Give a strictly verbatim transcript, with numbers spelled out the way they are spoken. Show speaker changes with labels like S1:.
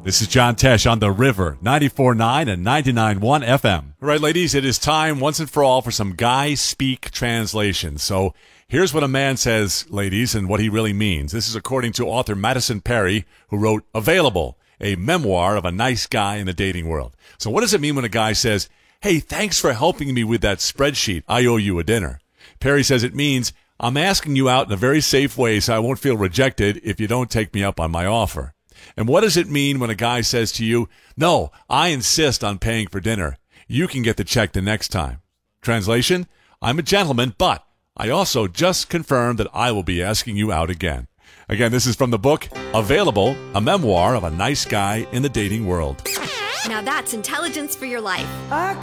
S1: This is John Tesh on The River, ninety-four point nine and ninety-nine point one F M. All right, ladies, it is time once and for all for some guy speak translation. So here's what a man says, ladies, and what he really means. This is according to author Madison Perry, who wrote Available, a memoir of a nice guy in the dating world. So what does it mean when a guy says, hey, thanks for helping me with that spreadsheet. I owe you a dinner. Perry says it means, I'm asking you out in a very safe way so I won't feel rejected if you don't take me up on my offer. And what does it mean when a guy says to you, no, I insist on paying for dinner. You can get the check the next time. Translation, I'm a gentleman, but I also just confirmed that I will be asking you out again. Again, this is from the book Available, a memoir of a nice guy in the dating world.
S2: Now that's intelligence for your life.
S3: I